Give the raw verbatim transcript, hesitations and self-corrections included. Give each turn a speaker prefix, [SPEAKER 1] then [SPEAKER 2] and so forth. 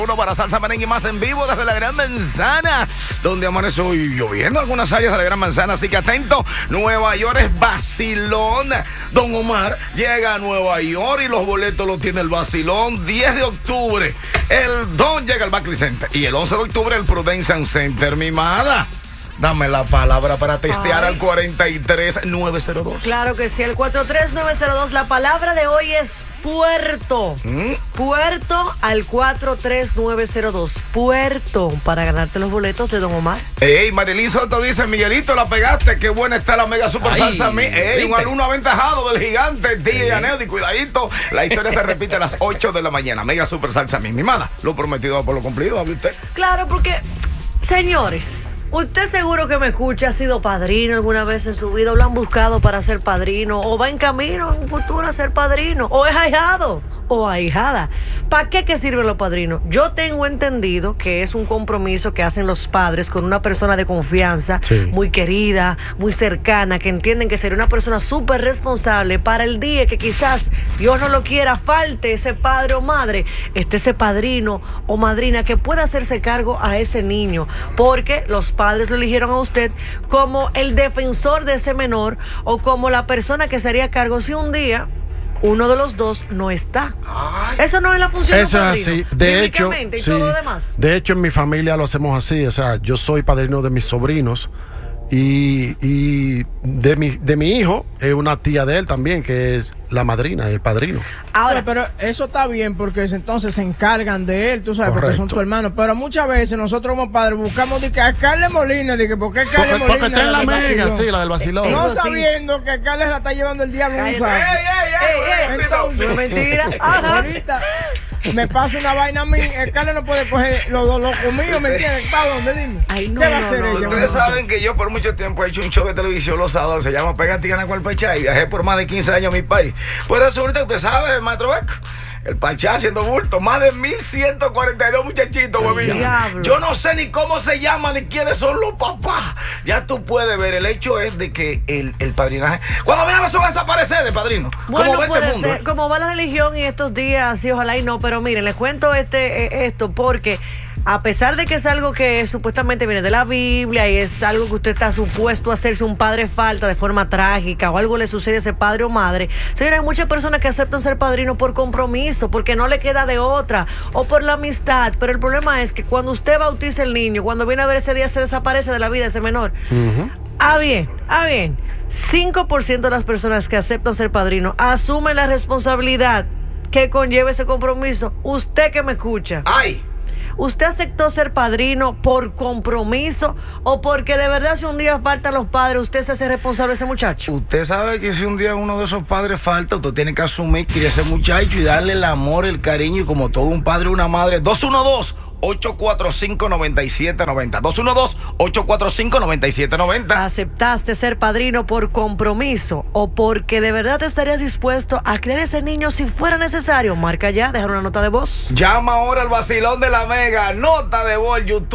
[SPEAKER 1] Uno para salsa, merengue y más en vivo desde la Gran Manzana, donde amanece hoy lloviendo algunas áreas de la Gran Manzana, así que atento. Nueva York es vacilón. Don Omar llega a Nueva York y los boletos los tiene el vacilón. diez de octubre el Don llega al Barclays Center y el once de octubre el Prudential Center. Mi amada, dame la palabra para testear. Ay. Al cuatro tres nueve cero dos.
[SPEAKER 2] Claro que sí, el cuatro tres nueve cero dos. La palabra de hoy es puerto. ¿Mm? Puerto al cuatro tres nueve cero dos. Puerto, para ganarte los boletos de Don Omar.
[SPEAKER 1] Ey, Marilyn Soto dice: Miguelito, la pegaste. Qué buena está la mega super salsa. Ay, Ey, un alumno aventajado del gigante D J Aneudi. Cuidadito, la historia se repite a las ocho de la mañana. Mega super salsa. Mi mimada, lo prometido por lo cumplido. ¿Hable usted?
[SPEAKER 2] Claro, porque, señores, usted seguro que me escucha, ha sido padrino alguna vez en su vida, o lo han buscado para ser padrino, o va en camino en un futuro a ser padrino, o es ahijado o ahijada. ¿Para qué que sirven los padrinos? Yo tengo entendido que es un compromiso que hacen los padres con una persona de confianza, sí, muy querida, muy cercana, que entienden que sería una persona súper responsable para el día que quizás, Dios no lo quiera, falte ese padre o madre, esté ese padrino o madrina que pueda hacerse cargo a ese niño, porque los padres lo eligieron a usted como el defensor de ese menor o como la persona que se haría cargo si un día uno de los dos no está. Ay. Eso no es la función
[SPEAKER 3] Eso
[SPEAKER 2] del
[SPEAKER 3] es así. De hecho,
[SPEAKER 2] y
[SPEAKER 3] sí.
[SPEAKER 2] todo lo demás.
[SPEAKER 3] De hecho, en mi familia lo hacemos así. O sea, yo soy padrino de mis sobrinos. Y, y de mi de mi hijo es una tía de él también, que es la madrina, el padrino.
[SPEAKER 4] Ahora, pero eso está bien porque entonces se encargan de él, tú sabes, Correcto. Porque son tu hermano. Pero muchas veces nosotros como padres buscamos de que a Carle Molina, de que ¿por qué Carle Molina?
[SPEAKER 3] Porque está en la mega, sí, la del vacilón.
[SPEAKER 4] No sabiendo que Carle la está llevando el diablo.
[SPEAKER 2] ¡Ey, ey, ey! Entonces, no mentira.
[SPEAKER 4] Ahorita me pasa una vaina a mí, el Carle no puede coger los lo, lo conmigo, ¿me entiendes? ¿Para dónde? Dime.
[SPEAKER 2] Ay, no,
[SPEAKER 4] ¿Qué va
[SPEAKER 2] no,
[SPEAKER 4] a hacer
[SPEAKER 2] no,
[SPEAKER 4] ella?
[SPEAKER 1] Ustedes saben que yo por mucho tiempo he hecho un show de televisión los sábados, se llama Pégate y Gana con el Pachá, y viajé por más de quince años a mi país. Pues resulta que usted sabe, maestro Beco, el Pachá haciendo bulto, más de mil ciento cuarenta y dos muchachitos, huevín. Yo no sé ni cómo se llaman ni quiénes son los papás. Ya tú puedes ver, el hecho es de que el, el padrinaje, cuando viene eso va a desaparecer de padrino.
[SPEAKER 2] Bueno,
[SPEAKER 1] ¿Cómo
[SPEAKER 2] puede
[SPEAKER 1] este mundo?
[SPEAKER 2] ser, como va la religión y estos días, sí, ojalá y no, pero miren, les cuento este eh, esto porque a pesar de que es algo que supuestamente viene de la Biblia y es algo que usted está supuesto a hacerse un padre falta de forma trágica o algo le sucede a ese padre o madre, señora, hay muchas personas que aceptan ser padrino por compromiso, porque no le queda de otra, o por la amistad, pero el problema es que cuando usted bautiza el niño, cuando viene a ver ese día se desaparece de la vida ese menor. Uh-huh. Ah, bien, ah, bien, cinco por ciento de las personas que aceptan ser padrino asumen la responsabilidad que conlleva ese compromiso. Usted que me escucha.
[SPEAKER 1] ¡Ay!
[SPEAKER 2] ¿Usted aceptó ser padrino por compromiso o porque de verdad si un día faltan los padres, usted se hace responsable de ese muchacho?
[SPEAKER 1] Usted sabe que si un día uno de esos padres falta, usted tiene que asumir que ese muchacho y darle el amor, el cariño y como todo un padre o una madre. dos uno dos, ocho cuatro cinco, nueve siete nueve cero. dos uno dos, ocho cuatro cinco, nueve siete nueve cero.
[SPEAKER 2] ¿Aceptaste ser padrino por compromiso o porque de verdad estarías dispuesto a criar a ese niño si fuera necesario? Marca ya, dejar una nota de voz.
[SPEAKER 1] Llama ahora al vacilón de la Mega. Nota de voz, YouTube.